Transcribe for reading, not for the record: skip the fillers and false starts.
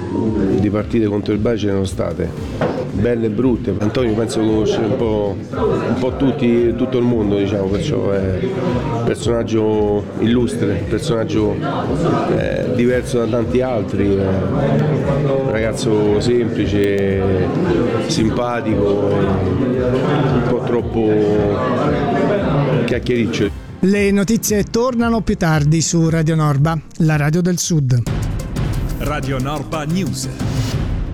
di partite contro il Bari ce ne sono state, belle e brutte. Antonio penso conosce un po' tutti, tutto il mondo, diciamo, perciò è un personaggio illustre, un personaggio diverso da tanti altri, un ragazzo semplice, simpatico, un po' troppo chiacchiericcio. Le notizie tornano più tardi su Radio Norba, la radio del Sud. Radio Norba News.